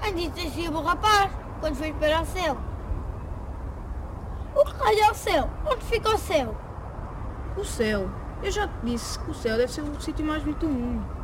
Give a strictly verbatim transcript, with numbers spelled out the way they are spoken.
Bendito seja o rapaz, quando foi para o céu. O que raio é o céu? Onde fica o céu? O céu. Eu já te disse que o céu deve ser o sítio mais bonito do mundo.